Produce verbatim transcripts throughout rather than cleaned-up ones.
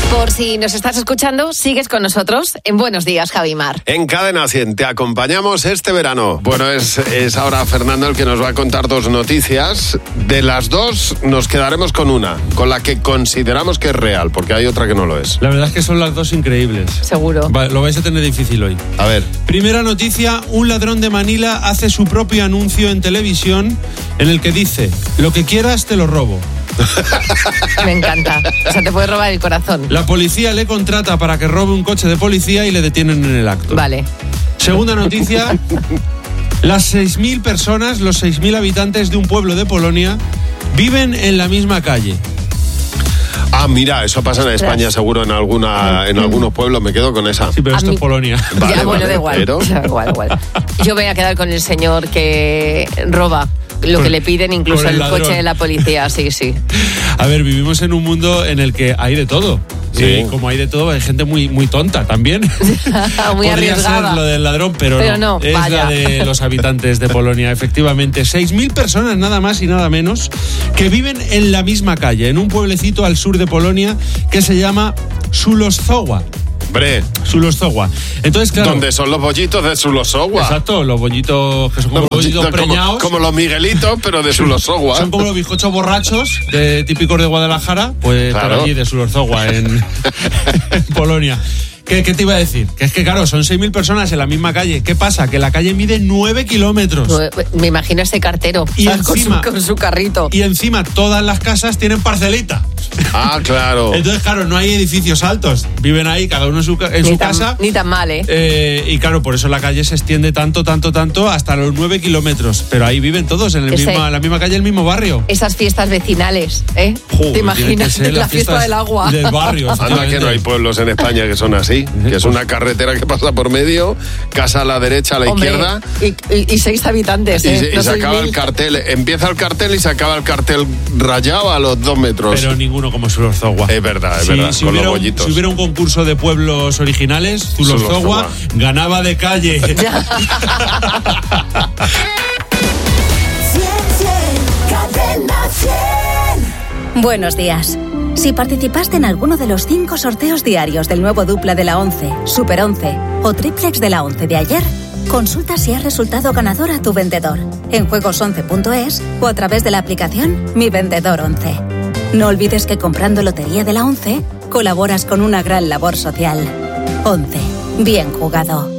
Por si nos estás escuchando, sigues con nosotros en Buenos Días, Javi Mar. En Cadena cien te acompañamos este verano. Bueno, es, es ahora Fernando el que nos va a contar dos noticias. De las dos nos quedaremos con una, con la que consideramos que es real, porque hay otra que no lo es. La verdad es que son las dos increíbles. Seguro. Va, lo vais a tener difícil hoy. A ver. Primera noticia, un ladrón de Manila hace su propio anuncio en televisión en el que dice: lo que quieras te lo robo. Me encanta. O sea, te puede robar el corazón. La policía le contrata para que robe un coche de policía y le detienen en el acto. Vale. Segunda noticia, las seis mil personas, los seis mil habitantes de un pueblo de Polonia viven en la misma calle. Ah, mira, eso pasa en España seguro en alguna en algunos pueblos, me quedo con esa. Sí, pero A esto mí- es Polonia. Vale, ya, bueno, vale, da igual. pero- Da igual, igual. Yo voy a quedar con el señor que roba lo Con- que le piden, incluso con el el, ladrón. coche de la policía. Sí, sí. A ver, vivimos en un mundo en el que hay de todo. Sí. Y como hay de todo, hay gente muy, muy tonta también. Muy Podría arriesgada. ser lo del ladrón, pero, Pero no, es vaya. la de los habitantes de Polonia, efectivamente. seis mil personas, nada más y nada menos, que viven en la misma calle, en un pueblecito al sur de Polonia que se llama Zuloszowa. Hombre, Zuloszowa. Entonces, claro. donde son los bollitos de Zuloszowa. Exacto, los bollitos que son como Los los bollitos bollitos preñados. como, como los Miguelitos, pero de Zuloszowa. Son como los bizcochos borrachos de, típicos de Guadalajara, pues Claro. por allí de Zuloszowa, en, en Polonia. ¿Qué, ¿Qué te iba a decir? Que es que, claro, son seis mil personas en la misma calle. ¿Qué pasa? Que la calle mide nueve kilómetros. Me imagino ese cartero, Y ¿sabes? Con su- encima- con su carrito. Y encima todas las casas tienen parcelita. Ah, claro. Entonces, claro, no hay edificios altos. Viven ahí, cada uno en su, ca- en Ni su tan, casa. ni tan mal, ¿eh? Eh, y claro, por eso la calle se extiende tanto, tanto, tanto, hasta los nueve kilómetros. Pero ahí viven todos, en el Ese- misma, la misma calle, el mismo barrio. Esas fiestas vecinales, ¿eh? Joder, ¿Te tiene que imaginas? ser La las fiesta fiestas del agua. del barrio. Anda que no hay efectivamente. pueblos en España que son así, que es una carretera que pasa por medio, casa a la derecha, a la Hombre, izquierda, y, y- y seis habitantes, y, ¿eh? se- y No se seis acaba mil. el cartel, empieza el cartel y se acaba el cartel rayado a los dos metros. Pero ninguno como Zuloszowa. Es verdad, es Si- verdad, si con los hubiera un- bollitos. Si hubiera un concurso de pueblos originales, Zuloszowa Zuloszowa. ganaba de calle. Buenos días. Si participaste en alguno de los cinco sorteos diarios del nuevo dupla de la once, Super once o triplex de la once de ayer, consulta si has resultado ganador a tu vendedor en juegos once punto es o a través de la aplicación Mi Vendedor once. No olvides que comprando Lotería de la once, colaboras con una gran labor social. once. Bien jugado.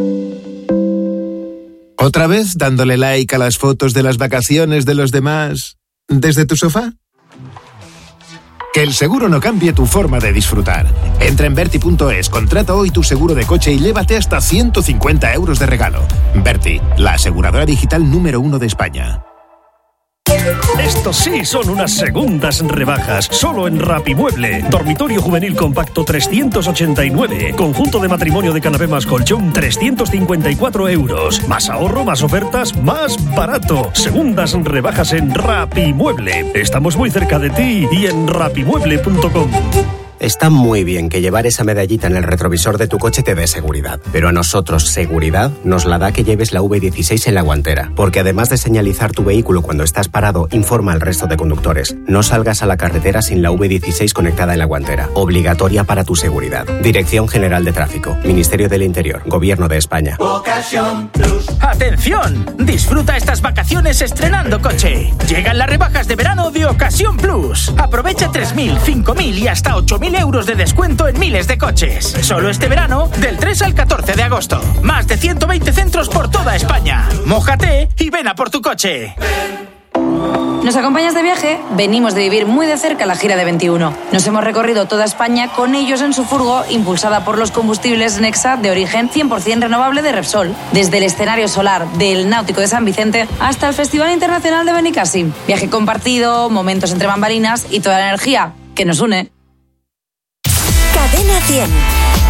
¿Otra vez dándole like a las fotos de las vacaciones de los demás desde tu sofá? Que el seguro no cambie tu forma de disfrutar. Entra en Berti punto es, contrata hoy tu seguro de coche y llévate hasta ciento cincuenta euros de regalo. Berti, la aseguradora digital número uno de España. Estos sí son unas segundas rebajas, solo en Rapimueble. Dormitorio juvenil compacto trescientos ochenta y nueve. Conjunto de matrimonio de canapé más colchón trescientos cincuenta y cuatro euros. Más ahorro, más ofertas, más barato. Segundas rebajas en Rapimueble. Estamos muy cerca de ti y en rapimueble punto com. Está muy bien que llevar esa medallita en el retrovisor de tu coche te dé seguridad, pero a nosotros seguridad nos la da que lleves la V dieciséis en la guantera, porque además de señalizar tu vehículo cuando estás parado, informa al resto de conductores. No salgas a la carretera sin la V dieciséis conectada en la guantera, obligatoria para tu seguridad. Dirección General de Tráfico, Ministerio del Interior, Gobierno de España. ¡Atención! Disfruta estas vacaciones estrenando coche. Llegan las rebajas de verano de Ocasión Plus. Aprovecha tres mil, cinco mil y hasta ocho mil euros de descuento en miles de coches. Solo este verano, del tres al catorce de agosto. Más de ciento veinte centros por toda España. Mójate y ven a por tu coche. ¿Nos acompañas de viaje? Venimos de vivir muy de cerca la gira de veintiuno. Nos hemos recorrido toda España con ellos en su furgo, impulsada por los combustibles Nexa de origen cien por ciento renovable de Repsol. Desde el escenario solar del Náutico de San Vicente hasta el Festival Internacional de Benicàssim. Viaje compartido, momentos entre bambalinas y toda la energía que nos une. Cadena cien.